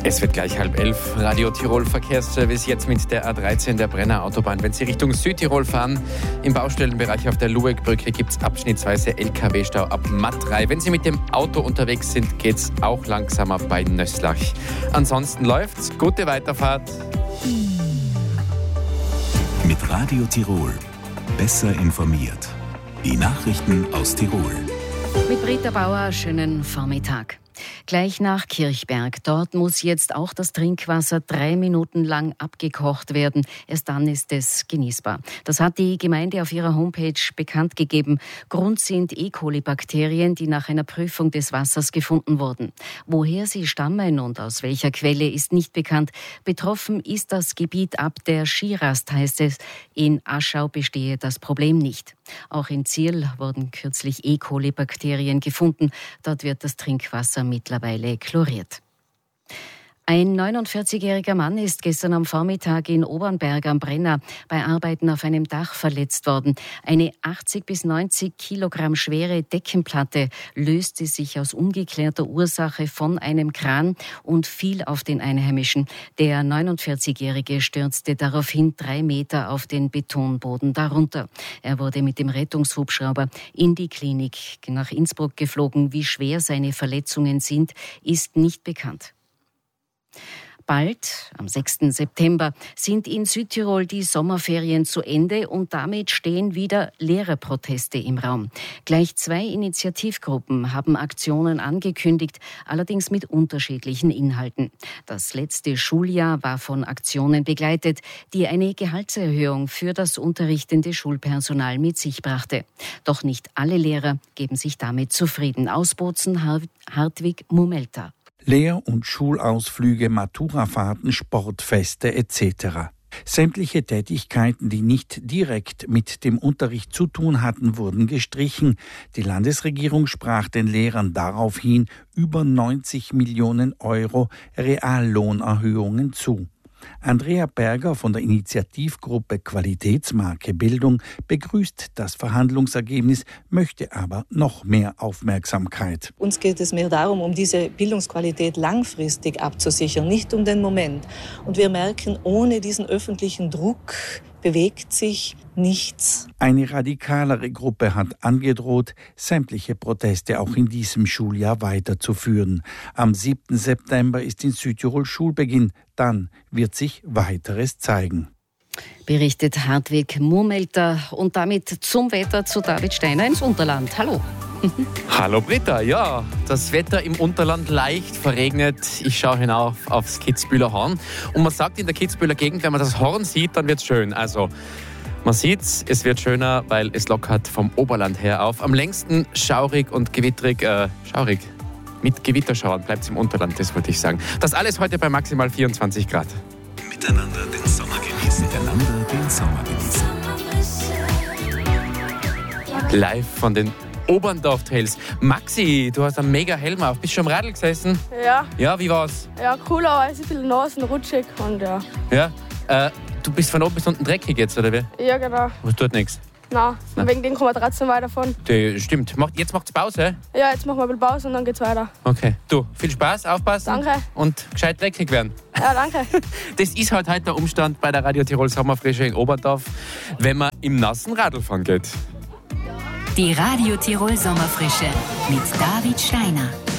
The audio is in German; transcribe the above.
Es wird gleich 10:30. Radio Tirol Verkehrsservice jetzt mit der A13 der Brenner Autobahn. Wenn Sie Richtung Südtirol fahren, im Baustellenbereich auf der Luegbrücke gibt es abschnittsweise LKW-Stau ab Matrei. Wenn Sie mit dem Auto unterwegs sind, geht es auch langsamer bei Nösslach. Ansonsten läuft's. Gute Weiterfahrt. Mit Radio Tirol. Besser informiert. Die Nachrichten aus Tirol. Mit Britta Bauer, schönen Vormittag. Gleich nach Kirchberg. Dort muss jetzt auch das Trinkwasser 3 Minuten lang abgekocht werden. Erst dann ist es genießbar. Das hat die Gemeinde auf ihrer Homepage bekannt gegeben. Grund sind E. coli-Bakterien, die nach einer Prüfung des Wassers gefunden wurden. Woher sie stammen und aus welcher Quelle ist nicht bekannt. Betroffen ist das Gebiet ab der Skirast, heißt es. In Aschau bestehe das Problem nicht. Auch in Zierl wurden kürzlich E. coli-Bakterien gefunden. Dort wird das Trinkwasser mittlerweile chloriert. Ein 49-jähriger Mann ist gestern am Vormittag in Obernberg am Brenner bei Arbeiten auf einem Dach verletzt worden. Eine 80 bis 90 Kilogramm schwere Deckenplatte löste sich aus ungeklärter Ursache von einem Kran und fiel auf den Einheimischen. Der 49-jährige stürzte daraufhin 3 Meter auf den Betonboden darunter. Er wurde mit dem Rettungshubschrauber in die Klinik nach Innsbruck geflogen. Wie schwer seine Verletzungen sind, ist nicht bekannt. Bald, am 6. September, sind in Südtirol die Sommerferien zu Ende und damit stehen wieder Lehrerproteste im Raum. Gleich 2 Initiativgruppen haben Aktionen angekündigt, allerdings mit unterschiedlichen Inhalten. Das letzte Schuljahr war von Aktionen begleitet, die eine Gehaltserhöhung für das unterrichtende Schulpersonal mit sich brachte. Doch nicht alle Lehrer geben sich damit zufrieden. Aus Bozen Hartwig Mumelta. Lehr- und Schulausflüge, Maturafahrten, Sportfeste etc. Sämtliche Tätigkeiten, die nicht direkt mit dem Unterricht zu tun hatten, wurden gestrichen. Die Landesregierung sprach den Lehrern daraufhin über 90 Millionen Euro Reallohnerhöhungen zu. Andrea Berger von der Initiativgruppe Qualitätsmarke Bildung begrüßt das Verhandlungsergebnis, möchte aber noch mehr Aufmerksamkeit. Uns geht es mehr darum, um diese Bildungsqualität langfristig abzusichern, nicht um den Moment. Und wir merken, ohne diesen öffentlichen Druck bewegt sich nichts. Eine radikalere Gruppe hat angedroht, sämtliche Proteste auch in diesem Schuljahr weiterzuführen. Am 7. September ist in Südtirol Schulbeginn. Dann wird sich weiteres zeigen. Berichtet Hartwig Murmelter und damit zum Wetter zu David Steiner ins Unterland. Hallo. Hallo Britta, ja, das Wetter im Unterland leicht verregnet. Ich schaue hinauf aufs Kitzbüheler Horn und man sagt in der Kitzbüheler Gegend, wenn man das Horn sieht, dann wird es schön. Also man sieht's, es wird schöner, weil es lockert vom Oberland her auf. Am längsten schaurig und gewitterig, schaurig. Mit Gewitterschauern bleibt es im Unterland, das wollte ich sagen. Das alles heute bei maximal 24 Grad. Miteinander den Sommer genießen. Miteinander den Sommer genießen. Live von den Oberndorf Trails. Maxi, du hast einen mega Helm auf. Bist du schon am Radl gesessen? Ja. Ja, wie war's? Ja, cool, aber es ist ein bisschen nass und rutschig und ja. Ja, du bist von oben bis unten dreckig jetzt, oder wie? Ja, genau. Was tut nichts? Nein, wegen dem kommen wir trotzdem weiter von. Stimmt. Jetzt macht's Pause? Ja, jetzt machen wir ein bisschen Pause und dann geht's weiter. Okay. Du, viel Spaß, aufpassen. Danke. Und gescheit dreckig werden. Ja, danke. Das ist halt heute der Umstand bei der Radio Tirol Sommerfrische in Oberndorf, wenn man im nassen Radl fahren geht. Die Radio Tirol Sommerfrische mit David Steiner.